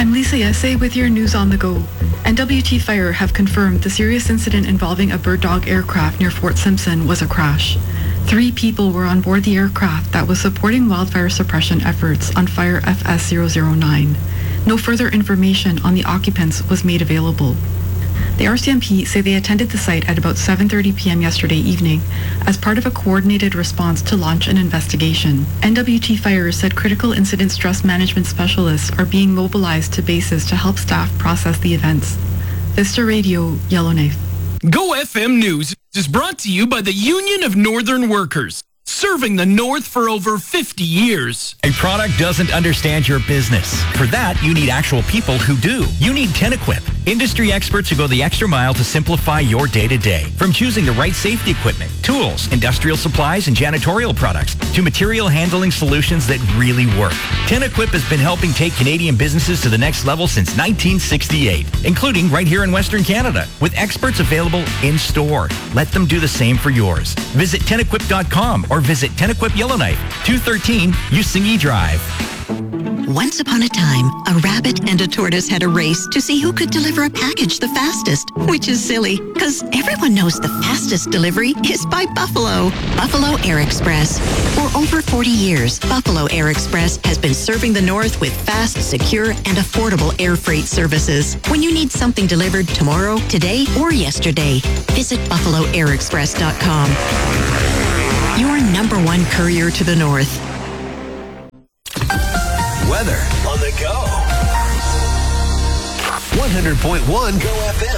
I'm Lisa Yesse with your news on the go. NWT Fire have confirmed the serious incident involving a Bird Dog aircraft near Fort Simpson was a crash. 3 people were on board the aircraft that was supporting wildfire suppression efforts on Fire FS009. No further information on the occupants was made available. The RCMP say they attended the site at about 7:30 p.m. yesterday evening as part of a coordinated response to launch an investigation. NWT Fire said critical incident stress management specialists are being mobilized to bases to help staff process the events. Vista Radio, Yellowknife. Go FM News is brought to you by the Union of Northern Workers, serving the North for over 50 years. A product doesn't understand your business. For that, you need actual people who do. You need TenEquip, industry experts who go the extra mile to simplify your day-to-day. From choosing the right safety equipment, tools, industrial supplies, and janitorial products, to material handling solutions that really work. TenEquip has been helping take Canadian businesses to the next level since 1968, including right here in Western Canada, with experts available in-store. Let them do the same for yours. Visit TenEquip.com or visit TenEquip Yellowknife, 213 Usingi Drive. Once upon a time, a rabbit and a tortoise had a race to see who could deliver a package the fastest, which is silly, because everyone knows the fastest delivery is by Buffalo. Buffalo Air Express. For over 40 years, Buffalo Air Express has been serving the North with fast, secure, and affordable air freight services. When you need something delivered tomorrow, today, or yesterday, visit BuffaloAirExpress.com. Your #1 courier to the North. Weather on the go. 100.1 Go FM.